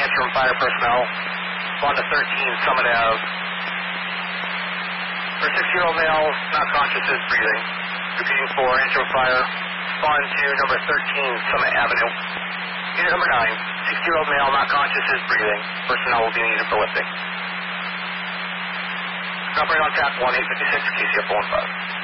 Antrim Fire personnel. 1 to 13 Summit Ave. For 60-year-old male, not conscious, is breathing. Repeating for Antrim Fire. Respond to number 13 Summit Avenue. Unit number 9, 60-year-old male, not conscious, is breathing. Personnel will be needed for lifting. Operating on track 1856, KCF 15.